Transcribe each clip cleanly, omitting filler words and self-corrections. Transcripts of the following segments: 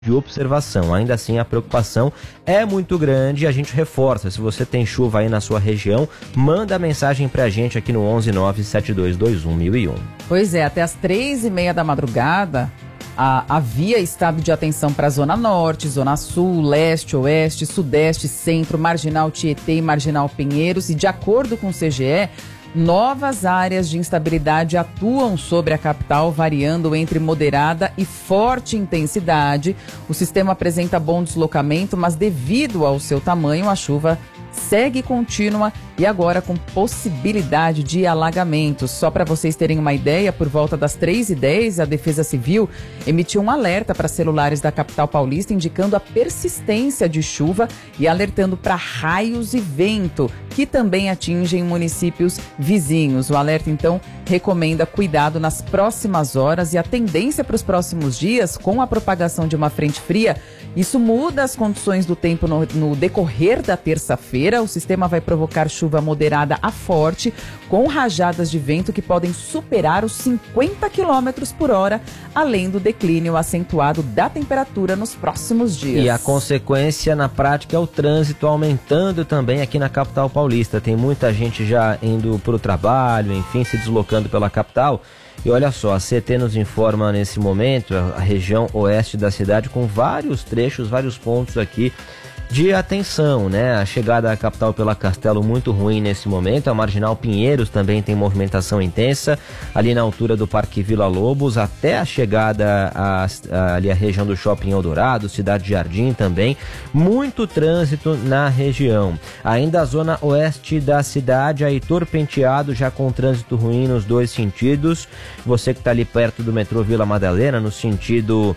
de observação. Ainda assim, a preocupação é muito grande e a gente reforça. Se você tem chuva aí na sua região, manda mensagem pra gente aqui no 11972211001. Pois é, até as 3h30 da madrugada, havia estado de atenção para a Zona Norte, Zona Sul, Leste, Oeste, Sudeste, Centro, Marginal Tietê e Marginal Pinheiros. E de acordo com o CGE, novas áreas de instabilidade atuam sobre a capital, variando entre moderada e forte intensidade. O sistema apresenta bom deslocamento, mas devido ao seu tamanho, a chuva segue contínua e agora com possibilidade de alagamentos. Só para vocês terem uma ideia, por volta das 3h10, a Defesa Civil emitiu um alerta para celulares da capital paulista, indicando a persistência de chuva e alertando para raios e vento, que também atingem municípios vizinhos. O alerta, então, recomenda cuidado nas próximas horas e a tendência para os próximos dias, com a propagação de uma frente fria, isso muda as condições do tempo no decorrer da terça-feira. O sistema vai provocar chuva moderada a forte, com rajadas de vento que podem superar os 50 km por hora, além do declínio acentuado da temperatura nos próximos dias. E a consequência na prática é o trânsito aumentando também aqui na capital paulista. Tem muita gente já indo para o trabalho, enfim, se deslocando pela capital. E olha só, a CT nos informa nesse momento, a região oeste da cidade, com vários trechos, vários pontos aqui de atenção, né? A chegada à capital pela Castelo muito ruim nesse momento. A Marginal Pinheiros também tem movimentação intensa, ali na altura do Parque Vila Lobos, até a chegada ali a região do Shopping Eldorado, Cidade Jardim também. Muito trânsito na região. Ainda a zona oeste da cidade, a Heitor Penteado, já com trânsito ruim nos dois sentidos. Você que está ali perto do metrô Vila Madalena, no sentido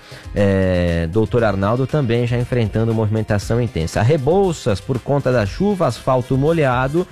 Doutor Arnaldo, também já enfrentando movimentação intensa. A Rebouças, por conta da chuva, asfalto molhado,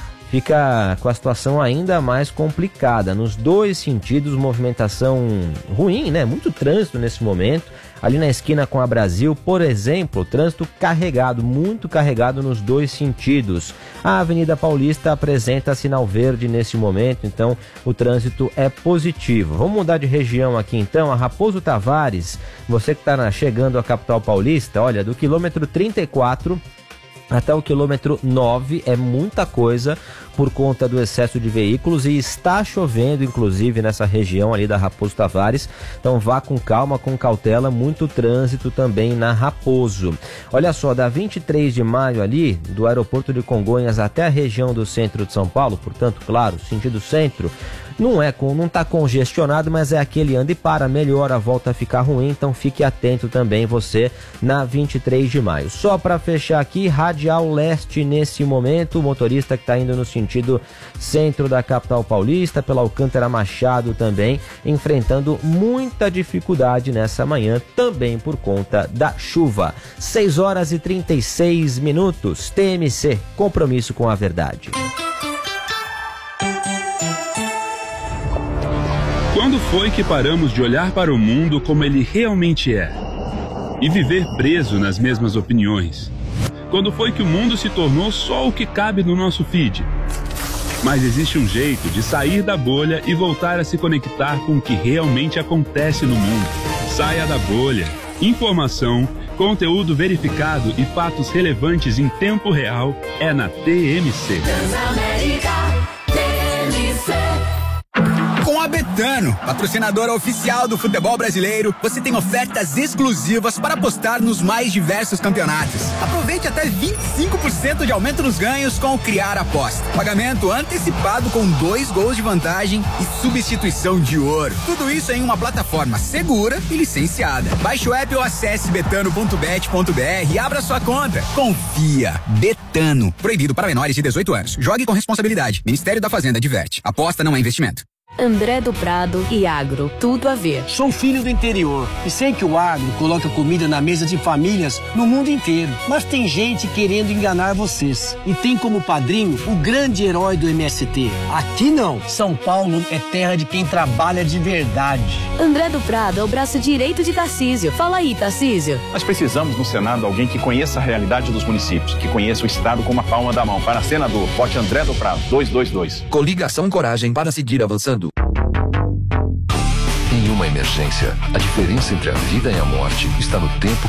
fica com a situação ainda mais complicada. Nos dois sentidos, movimentação ruim, né? Muito trânsito nesse momento. Ali na esquina com a Brasil, por exemplo, trânsito carregado, muito carregado nos dois sentidos. A Avenida Paulista apresenta sinal verde nesse momento, então o trânsito é positivo. Vamos mudar de região aqui então, a Raposo Tavares, você que está chegando à capital paulista, olha, do quilômetro 34 até o quilômetro 9 é muita coisa por conta do excesso de veículos e está chovendo, inclusive, nessa região ali da Raposo Tavares. Então vá com calma, com cautela, muito trânsito também na Raposo. Olha só, da 23 de maio ali, do aeroporto de Congonhas até a região do centro de São Paulo, portanto, claro, sentido centro, não está congestionado, mas é aquele anda e para, melhor, a volta a ficar ruim, então fique atento também você na 23 de maio. Só para fechar aqui, Radial Leste nesse momento, o motorista que está indo no sentido centro da capital paulista, pela Alcântara Machado também, enfrentando muita dificuldade nessa manhã, também por conta da chuva. 6h36, TMC, compromisso com a verdade. Quando foi que paramos de olhar para o mundo como ele realmente é? E viver preso nas mesmas opiniões? Quando foi que o mundo se tornou só o que cabe no nosso feed? Mas existe um jeito de sair da bolha e voltar a se conectar com o que realmente acontece no mundo. Saia da bolha. Informação, conteúdo verificado e fatos relevantes em tempo real é na TMC. Com a Betano, patrocinadora oficial do futebol brasileiro, você tem ofertas exclusivas para apostar nos mais diversos campeonatos. Aproveite até 25% de aumento nos ganhos com o Criar Aposta. Pagamento antecipado com 2 gols de vantagem e substituição de ouro. Tudo isso em uma plataforma segura e licenciada. Baixe o app ou acesse betano.bet.br e abra sua conta. Confia. Betano. Proibido para menores de 18 anos. Jogue com responsabilidade. Ministério da Fazenda adverte. Aposta não é investimento. André do Prado e agro, tudo a ver. Sou filho do interior e sei que o agro coloca comida na mesa de famílias no mundo inteiro. Mas tem gente querendo enganar vocês. E tem como padrinho o grande herói do MST. Aqui não. São Paulo é terra de quem trabalha de verdade. André do Prado é o braço direito de Tarcísio. Fala aí, Tarcísio. Nós precisamos no Senado alguém que conheça a realidade dos municípios, que conheça o Estado como a palma da mão. Para senador, vote André do Prado, 222. Coligação Coragem para seguir avançando. Em uma emergência emergência. A diferença entre a vida e a morte está no tempo